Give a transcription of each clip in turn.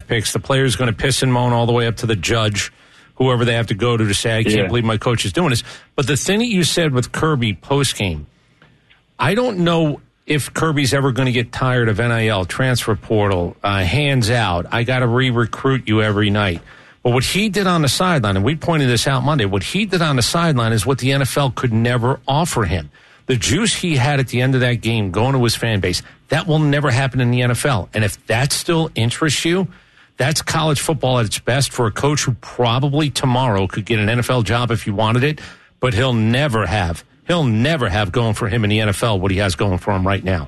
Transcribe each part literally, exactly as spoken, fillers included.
picks. The player's going to piss and moan all the way up to the judge, whoever they have to go to to say, I can't yeah. believe my coach is doing this. But the thing that you said with Kirby post-game, I don't know if Kirby's ever going to get tired of N I L, transfer portal, uh, hands out, I got to re-recruit you every night. But what he did on the sideline, and we pointed this out Monday, what he did on the sideline is what the N F L could never offer him. The juice he had at the end of that game going to his fan base, that will never happen in the N F L. And if that still interests you, that's college football at its best for a coach who probably tomorrow could get an N F L job if he wanted it, but he'll never have. He'll never have going for him in the N F L what he has going for him right now.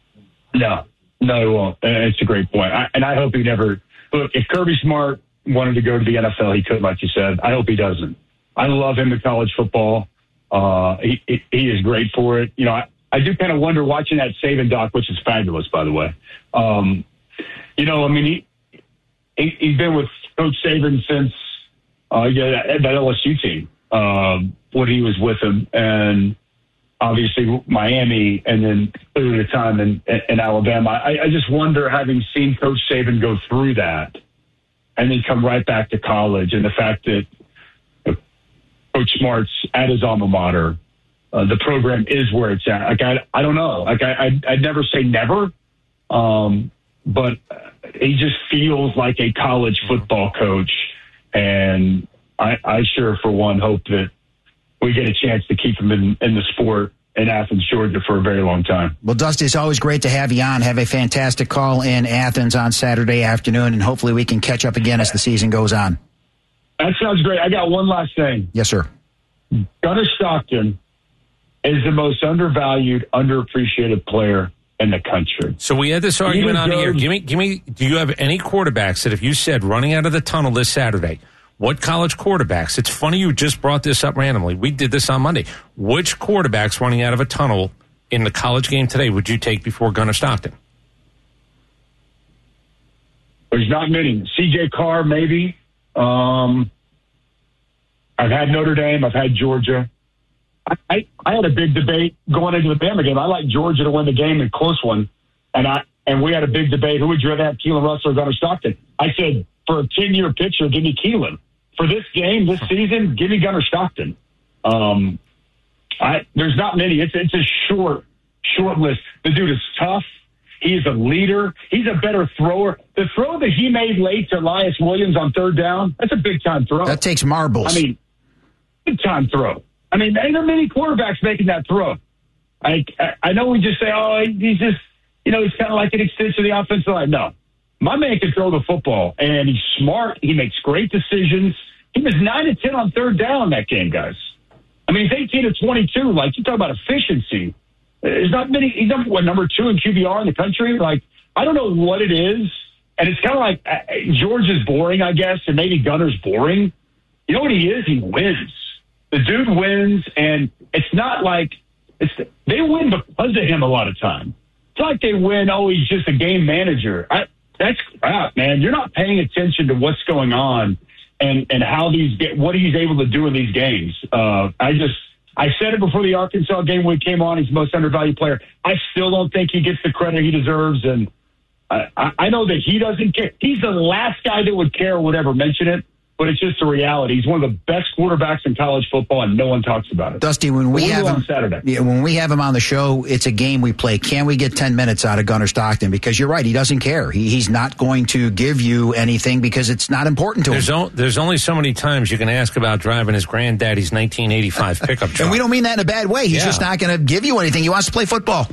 No, no, he won't. And it's a great point. I, and I hope he never – look, if Kirby Smart wanted to go to the N F L, he could, like you said. I hope he doesn't. I love him in college football. Uh, he, he, he is great for it. You know, I, I do kind of wonder watching that Saban doc, which is fabulous, by the way. Um, you know, I mean, he, he, he's been with Coach Saban since uh, yeah, that, that L S U team. Um, when he was with him, and obviously Miami, and then clearly the time in, in Alabama. I, I just wonder, having seen Coach Saban go through that and then come right back to college, and the fact that uh, Coach Smart's at his alma mater, uh, the program is where it's at. Like, I, I don't know. Like, I, I'd, I'd never say never, um, but he just feels like a college football coach, and I, I sure, for one, hope that we get a chance to keep him in, in the sport in Athens, Georgia for a very long time. Well, Dusty, it's always great to have you on. Have a fantastic call in Athens on Saturday afternoon, and hopefully we can catch up again as the season goes on. That sounds great. I got one last thing. Yes, sir. Gunnar Stockton is the most undervalued, underappreciated player in the country. So we had this argument on here. Give me, give me, do you have any quarterbacks that if you said running out of the tunnel this Saturday, what college quarterbacks? It's funny you just brought this up randomly. We did this on Monday. Which quarterbacks running out of a tunnel in the college game today would you take before Gunnar Stockton? There's not many. C J Carr, maybe. Um, I've had Notre Dame. I've had Georgia. I, I, I had a big debate going into the Bama game. I like Georgia to win the game, a close one. And I and we had a big debate. Who would you rather have, Keelan Russell or Gunnar Stockton? I said, for a ten-year picture, give me Keelan. For this game, this season, give me Gunnar Stockton. Um, I, there's not many. It's it's a short, short list. The dude is tough. He is a leader. He's a better thrower. The throw that he made late to Elias Williams on third down, that's a big-time throw. That takes marbles. I mean, big-time throw. I mean, ain't there many quarterbacks making that throw? I, I, I know we just say, oh, he's just, you know, he's kind of like an extension of the offensive line. No. My man can throw the football, and he's smart. He makes great decisions. He was nine to ten on third down that game, guys. I mean, he's eighteen to twenty-two. Like, you talk about efficiency. There's not many. He's number, what, number two in Q B R in the country. Like, I don't know what it is. And it's kind of like uh, George is boring, I guess, and maybe Gunnar's boring. You know what he is? He wins. The dude wins, and it's not like it's they win because of him a lot of time. It's not like they win, oh, he's just a game manager. I, That's crap, man. You're not paying attention to what's going on and, and how these get what he's able to do in these games. Uh, I just I said it before the Arkansas game when he came on. He's the most undervalued player. I still don't think he gets the credit he deserves, and I, I know that he doesn't care. He's the last guy that would care or would ever mention it. But it's just a reality. He's one of the best quarterbacks in college football, and no one talks about it. Dusty, when we we'll have him on Saturday, yeah, when we have him on the show, it's a game we play. Can we get ten minutes out of Gunnar Stockton? Because you're right, he doesn't care. He, he's not going to give you anything because it's not important to there's him. O- there's only so many times you can ask about driving his granddaddy's nineteen eighty-five pickup truck. And we don't mean that in a bad way. He's yeah. just not going to give you anything. He wants to play football.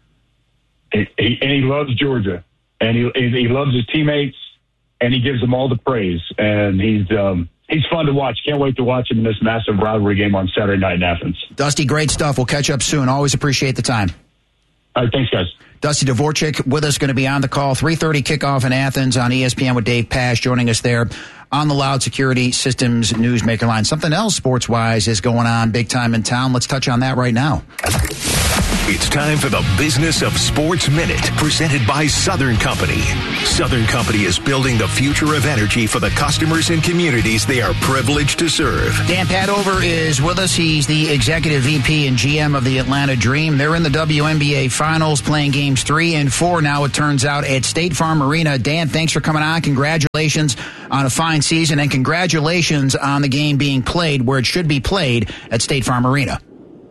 He, he, and he loves Georgia, and he he loves his teammates, and he gives them all the praise. And he's um, he's fun to watch. Can't wait to watch him in this massive rivalry game on Saturday night in Athens. Dusty, great stuff. We'll catch up soon. Always appreciate the time. All right, thanks, guys. Dusty Dvorchak with us, going to be on the call. three thirty kickoff in Athens on E S P N with Dave Pasch joining us there on the Loud Security Systems Newsmaker line. Something else sports-wise is going on big time in town. Let's touch on that right now. It's time for the Business of Sports Minute, presented by Southern Company. Southern Company is building the future of energy for the customers and communities they are privileged to serve. Dan Padover is with us. He's the Executive V P and G M of the Atlanta Dream. They're in the W N B A Finals, playing games three and four now, it turns out, at State Farm Arena. Dan, thanks for coming on. Congratulations on a fine season, and congratulations on the game being played where it should be played at State Farm Arena.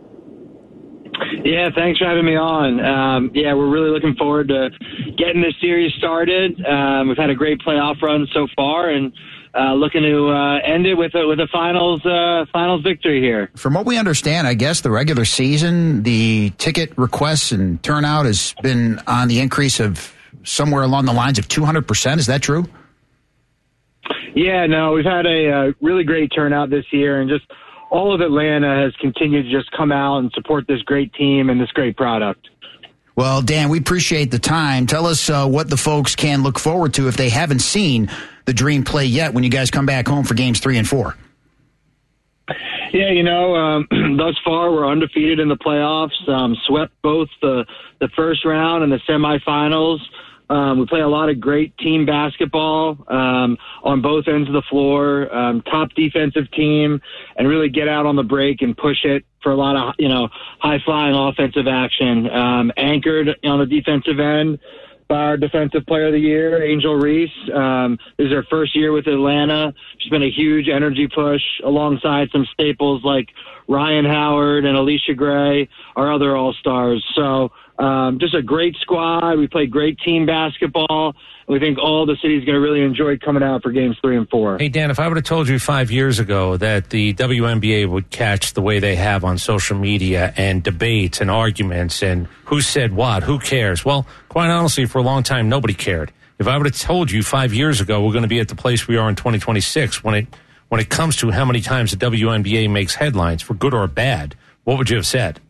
Yeah, thanks for having me on. Um, yeah, we're really looking forward to getting this series started. Um, we've had a great playoff run so far, and uh, looking to uh, end it with a, with a finals uh, finals victory here. From what we understand, I guess the regular season, the ticket requests and turnout has been on the increase of somewhere along the lines of two hundred percent. Is that true? Yeah, no, we've had a uh, really great turnout this year, and just all of Atlanta has continued to just come out and support this great team and this great product. Well, Dan, we appreciate the time. Tell us uh, what the folks can look forward to if they haven't seen the Dream play yet when you guys come back home for games three and four. Yeah, you know, um, thus far we're undefeated in the playoffs, um, swept both the, the first round and the semifinals. Um, we play a lot of great team basketball um, on both ends of the floor, um, top defensive team, and really get out on the break and push it for a lot of, you know, high-flying offensive action. Um, anchored on the defensive end by our Defensive Player of the Year, Angel Reese. Um, this is her first year with Atlanta. She's been a huge energy push alongside some staples like Ryan Howard and Alicia Gray, our other All-Stars. So, Um, just a great squad. We play great team basketball. We think all the city's going to really enjoy coming out for games three and four. Hey, Dan, if I would have told you five years ago that the W N B A would catch the way they have on social media and debates and arguments and who said what, who cares? Well, quite honestly, for a long time, nobody cared. If I would have told you five years ago we're going to be at the place we are in twenty twenty-six when it when it comes to how many times the W N B A makes headlines, for good or bad, what would you have said?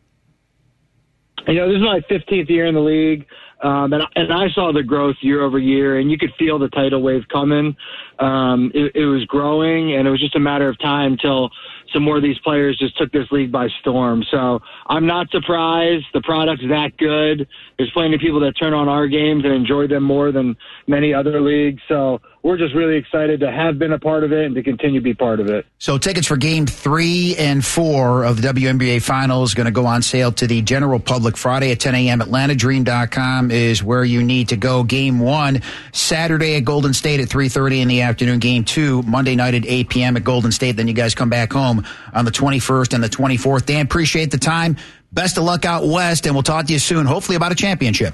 You know, this is my fifteenth year in the league, um, and, and I saw the growth year over year, and you could feel the tidal wave coming. Um, it, it was growing, and it was just a matter of time till some more of these players just took this league by storm. So I'm not surprised. The product's that good. There's plenty of people that turn on our games and enjoy them more than many other leagues. So we're just really excited to have been a part of it and to continue to be part of it. So tickets for game three and four of the W N B A Finals going to go on sale to the general public Friday at ten a.m. Atlanta Dream dot com is where you need to go. Game one, Saturday at Golden State at three thirty in the afternoon. Game two, Monday night at eight p.m. at Golden State. Then you guys come back home on the twenty-first and the twenty-fourth. Dan, appreciate the time. Best of luck out west, and we'll talk to you soon, hopefully about a championship.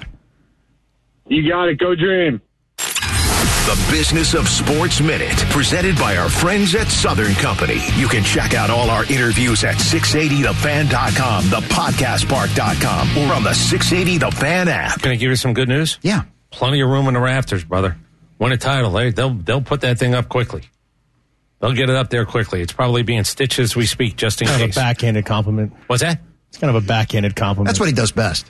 You got it. Go Dream. The Business of Sports Minute, presented by our friends at Southern Company. You can check out all our interviews at six eighty the fan dot com, the podcast park dot com, or on the six eighty The Fan app. Can I give you some good news? Yeah. Plenty of room in the rafters, brother. Win a title, they, they'll they'll put that thing up quickly. They'll get it up there quickly. It's probably being stitched as we speak, just in kind case. Kind of a backhanded compliment. What's that? It's kind of a backhanded compliment. That's what he does best.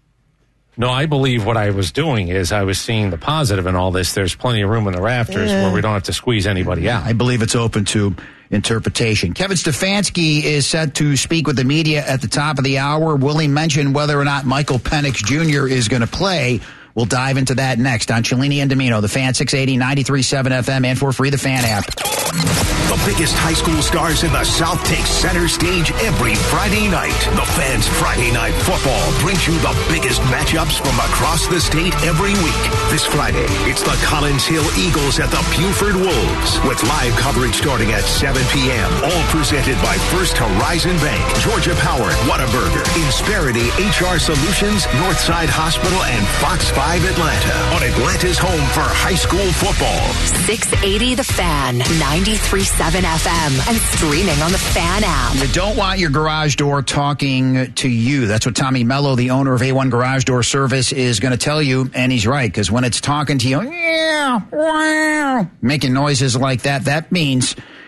No, I believe what I was doing is I was seeing the positive in all this. There's plenty of room in the rafters yeah. where we don't have to squeeze anybody out. I believe it's open to interpretation. Kevin Stefanski is set to speak with the media at the top of the hour. Will he mention whether or not Michael Penix Junior is going to play? We'll dive into that next on Cellini and Domino, the Fan six eighty, ninety-three point seven F M, and for free, the Fan app. The biggest high school stars in the South take center stage every Friday night. The Fan's Friday Night Football brings you the biggest matchups from across the state every week. This Friday, it's the Collins Hill Eagles at the Buford Wolves, with live coverage starting at seven p.m., all presented by First Horizon Bank, Georgia Power, Whataburger, Insperity H R Solutions, Northside Hospital, and Fox five Atlanta, on Atlanta's home for high school football. six eighty The Fan, ninety-three point seven F M, and streaming on the Fan app. You don't want your garage door talking to you. That's what Tommy Mello, the owner of A one Garage Door Service, is going to tell you, and he's right, because when it's talking to you, yeah, wow, making noises like that, that means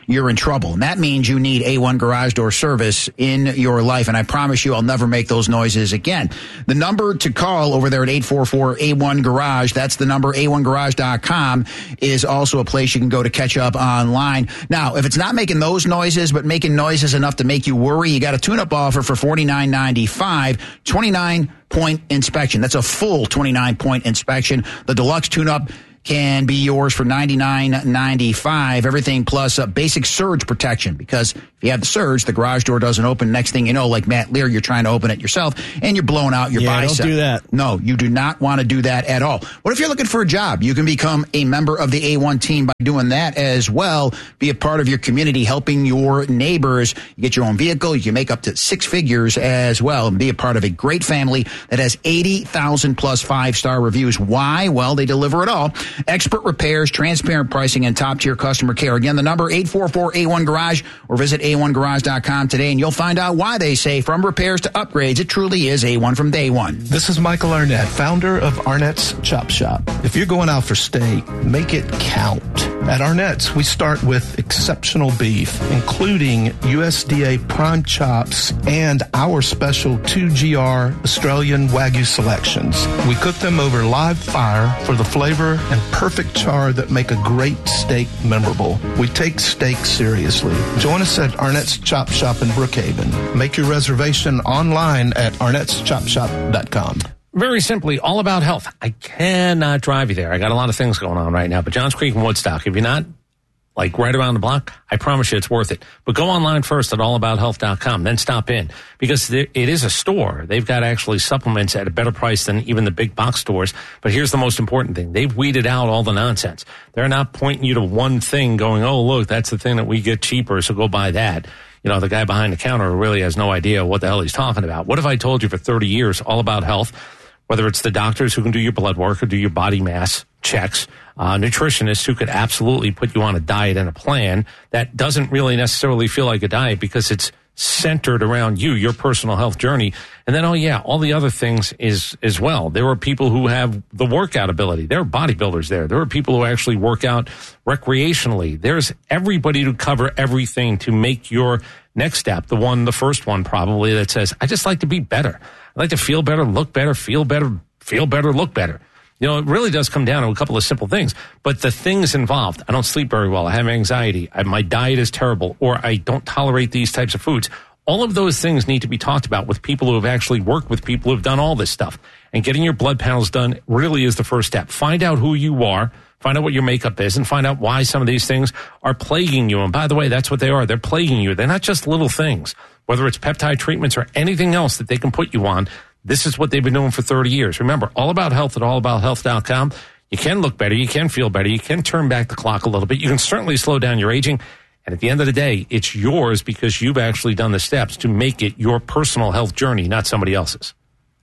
you're in trouble. And that means you need A one Garage Door service in your life. And I promise you I'll never make those noises again. The number to call over there at eight four four A one Garage, that's the number, A one garage dot com, is also a place you can go to catch up online. Now, if it's not making those noises, but making noises enough to make you worry, you got a tune-up offer for forty-nine ninety-five, twenty-nine point inspection. That's a full twenty-nine point inspection. The deluxe tune-up can be yours for ninety-nine ninety-five. Everything plus a basic surge protection, because if you have the surge, the garage door doesn't open. Next thing you know, like Matt Lear, you're trying to open it yourself and you're blowing out your yeah, bicep. Don't do that. No, you do not want to do that at all. What if you're looking for a job? You can become a member of the A one team by doing that as well. Be a part of your community, helping your neighbors. You get your own vehicle. You can make up to six figures as well and be a part of a great family that has eighty thousand plus five-star reviews. Why? Well, they deliver it all. Expert repairs, transparent pricing, and top-tier customer care. Again, the number eight four four A one Garage, or visit A one garage dot com today, and you'll find out why they say from repairs to upgrades, it truly is A one from day one. This is Michael Arnett, founder of Arnett's Chop Shop. If you're going out for steak, make it count. At Arnett's, we start with exceptional beef, including U S D A prime chops and our special two G R Australian Wagyu selections. We cook them over live fire for the flavor and perfect char that make a great steak memorable. We take steak seriously. Join us at Arnett's Chop Shop in Brookhaven. Make your reservation online at arnetts chop shop dot com. Very simply, all about health. I cannot drive you there. I got a lot of things going on right now, but Johns Creek and Woodstock, if you're not like right around the block, I promise you it's worth it. But go online first at all about health dot com, then stop in, because it is a store. They've got actually supplements at a better price than even the big box stores. But here's the most important thing. They've weeded out all the nonsense. They're not pointing you to one thing going, oh, look, that's the thing that we get cheaper, so go buy that. You know, the guy behind the counter really has no idea what the hell he's talking about. What if I told you for thirty years, all about health, whether it's the doctors who can do your blood work or do your body mass checks, uh, nutritionists who could absolutely put you on a diet and a plan that doesn't really necessarily feel like a diet because it's centered around you, your personal health journey. And then, oh yeah, all the other things is as well. There are people who have the workout ability. There are bodybuilders there. There are people who actually work out recreationally. There's everybody to cover everything to make your next step, the one, the first one probably, that says, I just like to be better. I like to feel better, look better, feel better, feel better, look better. You know, it really does come down to a couple of simple things. But the things involved, I don't sleep very well, I have anxiety, I, my diet is terrible, or I don't tolerate these types of foods. All of those things need to be talked about with people who have actually worked with people who have done all this stuff. And getting your blood panels done really is the first step. Find out who you are, find out what your makeup is, and find out why some of these things are plaguing you. And by the way, that's what they are. They're plaguing you. They're not just little things. Whether it's peptide treatments or anything else that they can put you on, this is what they've been doing for thirty years. Remember, all about health at all about health dot com. You can look better. You can feel better. You can turn back the clock a little bit. You can certainly slow down your aging. And at the end of the day, it's yours because you've actually done the steps to make it your personal health journey, not somebody else's.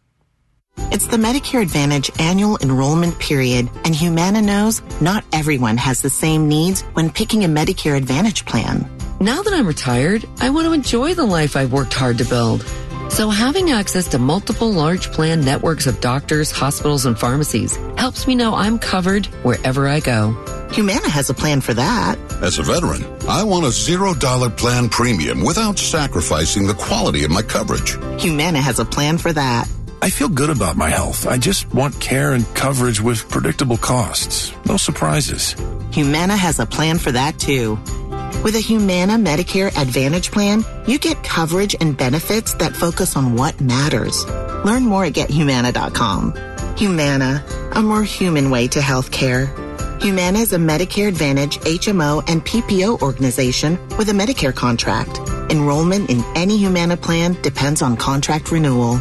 It's the Medicare Advantage annual enrollment period, and Humana knows not everyone has the same needs when picking a Medicare Advantage plan. Now that I'm retired, I want to enjoy the life I've worked hard to build. So having access to multiple large plan networks of doctors, hospitals, and pharmacies helps me know I'm covered wherever I go. Humana has a plan for that. As a veteran, I want a zero dollar plan premium without sacrificing the quality of my coverage. Humana has a plan for that. I feel good about my health. I just want care and coverage with predictable costs. No surprises. Humana has a plan for that, too. With a Humana Medicare Advantage plan, you get coverage and benefits that focus on what matters. Learn more at get humana dot com. Humana, a more human way to health care. Humana is a Medicare Advantage, H M O, and P P O organization with a Medicare contract. Enrollment in any Humana plan depends on contract renewal.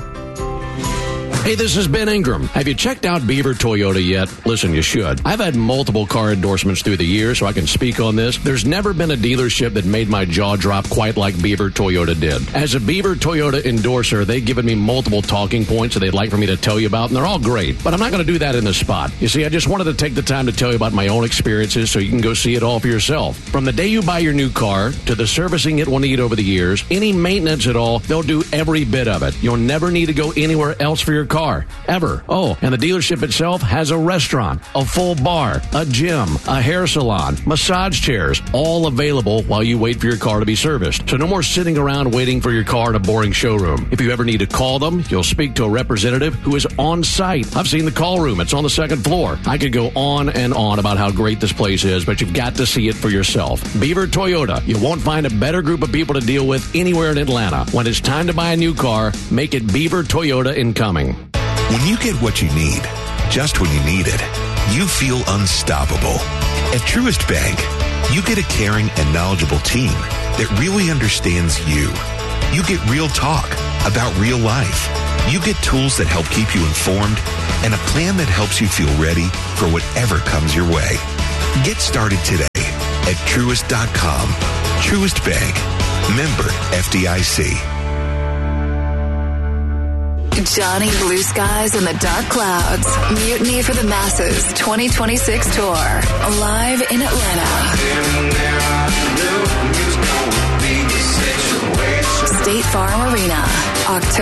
Hey, this is Ben Ingram. Have you checked out Beaver Toyota yet? Listen, you should. I've had multiple car endorsements through the years, so I can speak on this. There's never been a dealership that made my jaw drop quite like Beaver Toyota did. As a Beaver Toyota endorser, they've given me multiple talking points that they'd like for me to tell you about, and they're all great. But I'm not going to do that in the spot. You see, I just wanted to take the time to tell you about my own experiences so you can go see it all for yourself. From the day you buy your new car to the servicing it will need over the years, any maintenance at all, they'll do every bit of it. You'll never need to go anywhere else for your car, ever. Oh, and the dealership itself has a restaurant, a full bar, a gym, a hair salon, massage chairs, all available while you wait for your car to be serviced. So no more sitting around waiting for your car in a boring showroom. If you ever need to call them, you'll speak to a representative who is on site. I've seen the call room. It's on the second floor. I could go on and on about how great this place is, but you've got to see it for yourself. Beaver Toyota. You won't find a better group of people to deal with anywhere in Atlanta. When it's time to buy a new car, make it Beaver Toyota Incoming. When you get what you need, just when you need it, you feel unstoppable. At Truist Bank, you get a caring and knowledgeable team that really understands you. You get real talk about real life. You get tools that help keep you informed and a plan that helps you feel ready for whatever comes your way. Get started today at Truist dot com. Truist Bank. Member F D I C. Johnny Blue Skies and the Dark Clouds. Mutiny for the Masses twenty twenty-six tour. Live in Atlanta.